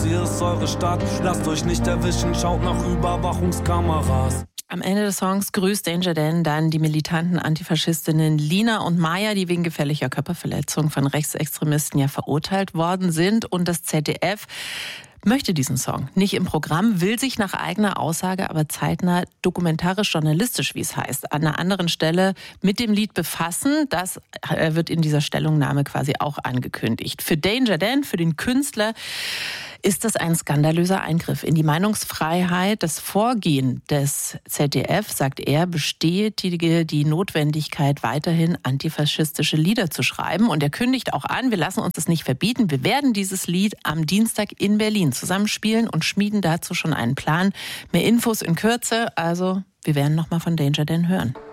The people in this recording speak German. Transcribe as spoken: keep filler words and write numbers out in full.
Hier ist eure Stadt, lasst euch nicht erwischen, schaut nach Überwachungskameras. Am Ende des Songs grüßt Danger Dan dann die militanten Antifaschistinnen Lina und Maya, die wegen gefährlicher Körperverletzung von Rechtsextremisten ja verurteilt worden sind. Und das Z D F möchte diesen Song nicht im Programm, will sich nach eigener Aussage aber zeitnah dokumentarisch-journalistisch, wie es heißt, an einer anderen Stelle mit dem Lied befassen. Das wird in dieser Stellungnahme quasi auch angekündigt. Für Danger Dan, für den Künstler, ist das ein skandalöser Eingriff in die Meinungsfreiheit. Das Vorgehen des Z D F, sagt er, bestätige die Notwendigkeit, weiterhin antifaschistische Lieder zu schreiben. Und er kündigt auch an, wir lassen uns das nicht verbieten. Wir werden dieses Lied am Dienstag in Berlin zusammenspielen und schmieden dazu schon einen Plan. Mehr Infos in Kürze. Also, wir werden noch mal von Danger Dan hören.